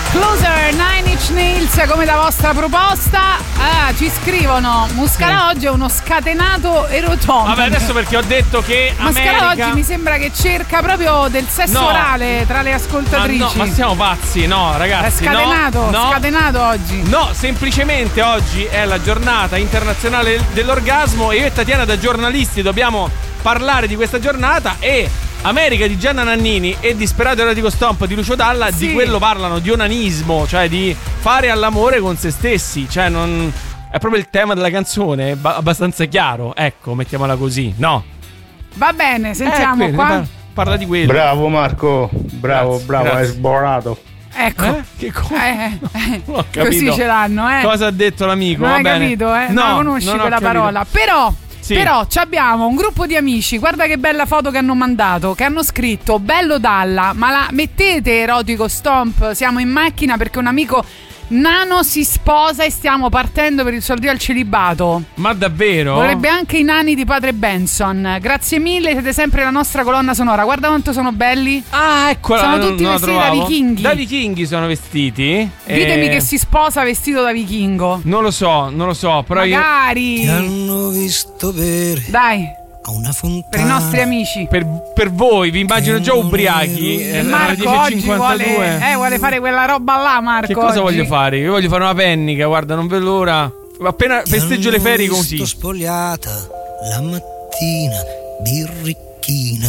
Closer, Nine Inch Nails come la vostra proposta. Ci scrivono Muscala oggi è uno scatenato erotomane. Vabbè, adesso perché ho detto che Muscala oggi mi sembra che cerca proprio del sesso orale tra le ascoltatrici. Ma siamo pazzi, no ragazzi. È scatenato, scatenato oggi. No, semplicemente oggi è la giornata internazionale dell'orgasmo e io e Tatiana da giornalisti dobbiamo parlare di questa giornata. E America di Gianna Nannini e Disperato Erotico Stomp di Lucio Dalla, di quello parlano, di onanismo, cioè di fare all'amore con se stessi, cioè non è proprio il tema della canzone, è abbastanza chiaro, ecco, mettiamola così, no? Va bene, sentiamo qua. Parla di quello. Bravo Marco, bravo, hai sborato. Ecco, che cosa? Non ho capito. Così ce l'hanno, Cosa ha detto l'amico? Non Va hai bene. capito, No, non conosci non ho quella capito. parola. Però abbiamo un gruppo di amici, guarda che bella foto che hanno mandato, che hanno scritto bello Dalla, ma la mettete Erotico Stomp, siamo in macchina perché un amico nano si sposa e stiamo partendo per il suo addio al celibato. Ma davvero? Vorrebbe anche i nani di padre Benson. Grazie mille, siete sempre la nostra colonna sonora. Guarda quanto sono belli. Eccola. Sono tutti vestiti da vichinghi. Da vichinghi sono vestiti. Ditemi che si sposa vestito da vichingo. Non lo so, però magari. Ti hanno visto bere. Dai. A una fontana. Per i nostri amici. Per voi, vi immagino già ubriachi. Marco oggi vuole fare quella roba là, Marco. Che cosa oggi? voglio fare? Io voglio fare una pennica, guarda, non vedo l'ora. Appena festeggio le ferie così. Spogliata la mattina, birricchina